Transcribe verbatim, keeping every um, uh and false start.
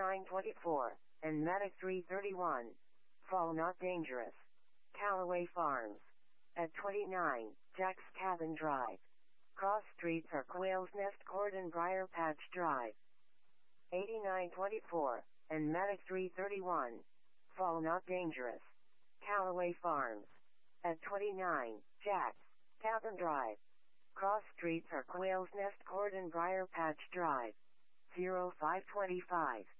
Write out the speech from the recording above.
eighty-nine twenty-four, and Medic three thirty-one. Fall not dangerous. Callaway Farms. At twenty-nine, Jack's Cabin Drive. Cross streets are Quail's Nest Court and Briar Patch Drive. eighty-nine twenty-four, and Medic three thirty-one. Fall not dangerous. Callaway Farms. At twenty-nine, Jack's Cabin Drive. Cross streets are Quail's Nest Court and Briar Patch Drive. oh five twenty-five.